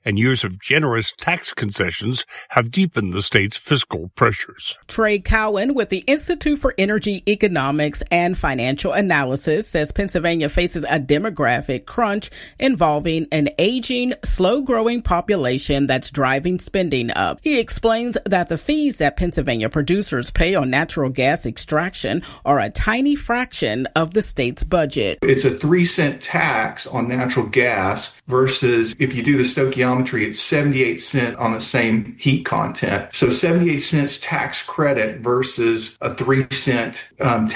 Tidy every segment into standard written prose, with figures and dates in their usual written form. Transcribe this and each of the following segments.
and years of generous tax concessions have deepened the state's fiscal pressures. Trey Cowan with the Institute for Energy Economics and Financial Analysis says Pennsylvania faces a demographic crunch involving an aging, slow-growing population that's driving spending up. He explains that the fees that Pennsylvania producers pay on natural gas extraction are a tiny fraction of the state's budget. It's a 3-cent tax on natural gas versus if you do the stoichiometry, it's 78 cents on the same heat content. So 78 cents tax credit versus a 3-cent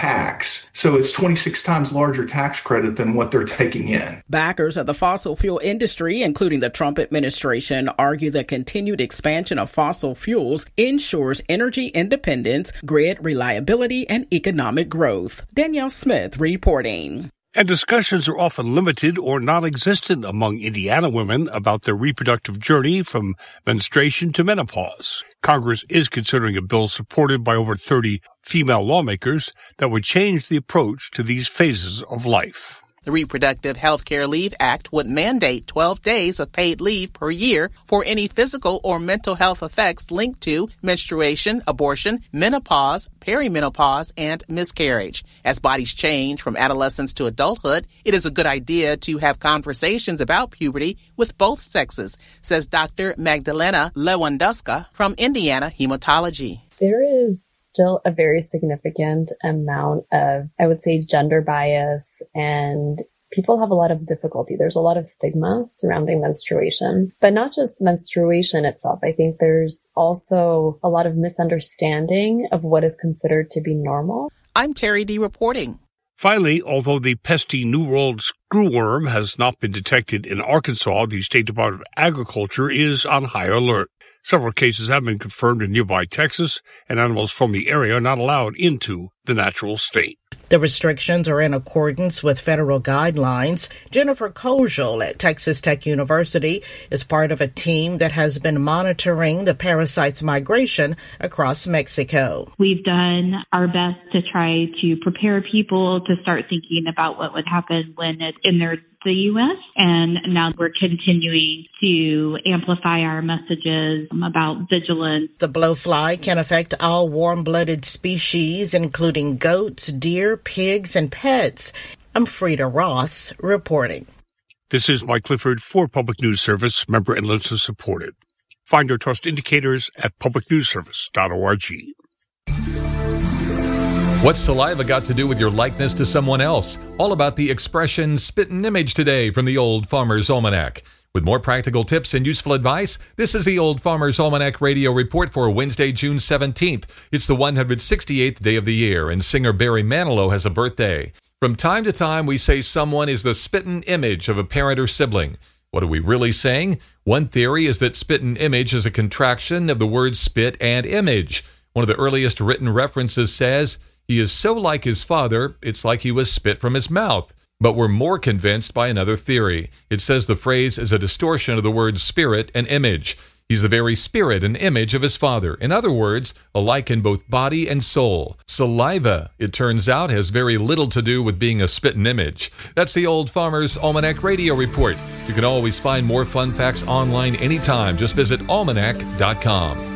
tax. So it's 26 times larger tax credit than what they're taking in. Backers of the fossil fuel industry, including the Trump administration, argue the continued expansion of fossil fuels ensures energy independence, grid reliability, and economic growth. Danielle Smith reporting. And discussions are often limited or non-existent among Indiana women about their reproductive journey from menstruation to menopause. Congress is considering a bill supported by over 30 female lawmakers that would change the approach to these phases of life. The Reproductive Health Care Leave Act would mandate 12 days of paid leave per year for any physical or mental health effects linked to menstruation, abortion, menopause, perimenopause, and miscarriage. As bodies change from adolescence to adulthood, it is a good idea to have conversations about puberty with both sexes, says Dr. Magdalena Lewandowska from Indiana Hematology. There is still a very significant amount of, I would say, gender bias, and people have a lot of difficulty. There's a lot of stigma surrounding menstruation, but not just menstruation itself. I think there's also a lot of misunderstanding of what is considered to be normal. I'm Terry D. reporting. Finally, although the pesky New World screwworm has not been detected in Arkansas, the State Department of Agriculture is on high alert. Several cases have been confirmed in nearby Texas, and animals from the area are not allowed into the natural state. The restrictions are in accordance with federal guidelines. Jennifer Kojal at Texas Tech University is part of a team that has been monitoring the parasite's migration across Mexico. We've done our best to try to prepare people to start thinking about what would happen when it enters the U.S., and now we're continuing to amplify our messages about vigilance. The blowfly can affect all warm-blooded species, including goats, deer, pigs, and pets. I'm Frida Ross reporting. This is Mike Clifford for Public News Service, member and listener supported. Find our trust indicators at publicnewsservice.org. What's saliva got to do with your likeness to someone else? All about the expression spit and image today from the Old Farmer's Almanac. With more practical tips and useful advice, this is the Old Farmer's Almanac radio report for Wednesday, June 17th. It's the 168th day of the year, and singer Barry Manilow has a birthday. From time to time, we say someone is the spit-and image of a parent or sibling. What are we really saying? One theory is that spit-and image is a contraction of the words spit and image. One of the earliest written references says, "He is so like his father, it's like he was spit from his mouth." But we're more convinced by another theory. It says the phrase is a distortion of the words spirit and image. He's the very spirit and image of his father. In other words, alike in both body and soul. Saliva, it turns out, has very little to do with being a spit and image. That's the Old Farmer's Almanac radio report. You can always find more fun facts online anytime. Just visit almanac.com.